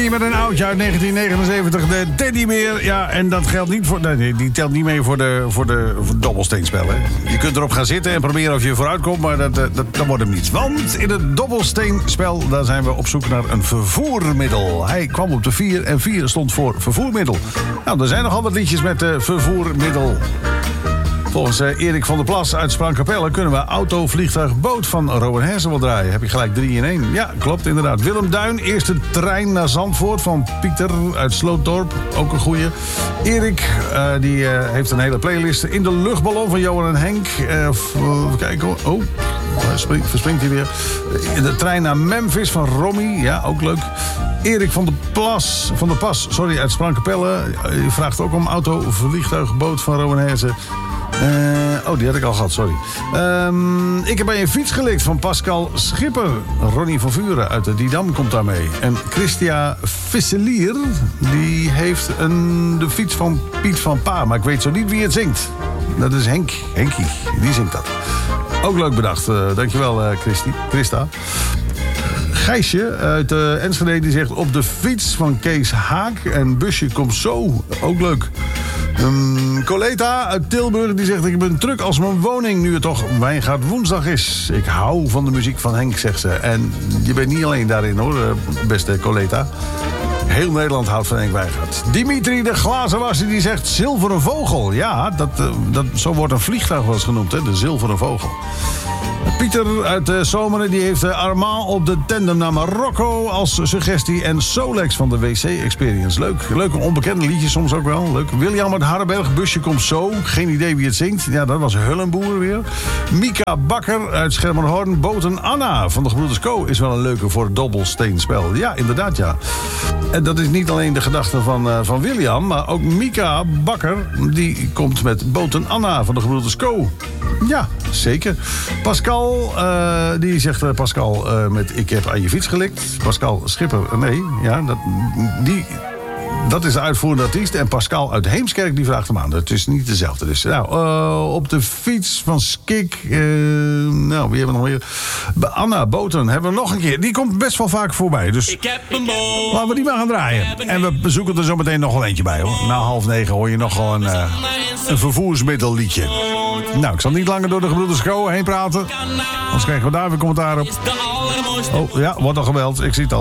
Danny met een oudje uit 1979, de Teddybeer. Ja, en dat geldt niet voor... Nee, die telt niet mee voor de dobbelsteenspel, hè. Je kunt erop gaan zitten en proberen of je vooruit komt, maar dat wordt hem niet. Want in het dobbelsteenspel, daar zijn we op zoek naar een vervoermiddel. Hij kwam op de 4 en 4 stond voor vervoermiddel. Nou, er zijn nogal wat liedjes met vervoermiddel. Volgens Erik van der Plas uit Sprangkapelle kunnen we auto, vliegtuig, boot van Rowan Hersen wel draaien. Heb je gelijk 3 in 1. Ja, klopt inderdaad. Willem Duin, eerste trein naar Zandvoort van Pieter uit Slootdorp. Ook een goeie. Erik, die heeft een hele playlist. In de luchtballon van Johan en Henk. Even kijken hoor. Oh, verspringt hij weer. De trein naar Memphis van Romy. Ja, ook leuk. Erik van der Pas, uit Sprangkapelle. Die vraagt ook om auto, vliegtuig, boot van Rowan Hersen. Die had ik al gehad, sorry. Ik heb bij een fiets gelikt van Pascal Schipper. Ronnie van Vuren uit de Didam komt daarmee. En Christia Visselier, die heeft de fiets van Piet van Pa. Maar ik weet zo niet wie het zingt. Dat is Henkie, die zingt dat. Ook leuk bedacht, dankjewel Christa. Gijsje uit Enschede die zegt op de fiets van Kees Haak en busje komt zo. Ook leuk. Coleta uit Tilburg die zegt ik ben druk als mijn woning nu het toch Wijngaard woensdag is. Ik hou van de muziek van Henk, zegt ze. En je bent niet alleen daarin hoor, beste Coleta. Heel Nederland houdt van Henk Wijngaard. Dimitri de Glazenwasser die zegt zilveren vogel. Ja, zo wordt een vliegtuig wel eens genoemd, hè? De zilveren vogel. Pieter uit Zomeren die heeft Armand op de tandem naar Marokko als suggestie. En Solex van de WC Experience. Leuk, een onbekende liedje soms ook wel. Leuk. William uit Hardenberg, busje komt zo. Geen idee wie het zingt. Ja, dat was Hullenboer weer. Mika Bakker uit Schermerhorn. Boten Anna van de Gebroeders Co. is wel een leuke voor het dobbelsteenspel. Ja, inderdaad ja. En dat is niet alleen de gedachte van William, maar ook Mika Bakker. Die komt met Boten Anna van de Gebroeders Co. Ja, zeker. Pascal, die zegt met ik heb aan je fiets gelikt. Pascal Schipper, nee, ja, dat is de uitvoerende artiest. En Pascal uit Heemskerk, die vraagt hem aan. Het is niet dezelfde. Dus op de fiets van Skik. Wie hebben we nog meer? Anna Boten hebben we nog een keer. Die komt best wel vaak voorbij. Dus laten we die maar gaan draaien. En we zoeken er zo meteen nog wel eentje bij, hoor. Na 8:30 hoor je nog wel een vervoersmiddelliedje. Nou, ik zal niet langer door de Gebroeders Co heen praten. Anders krijgen we daar weer commentaar op. Oh ja, wordt al geweld. Ik zie het al.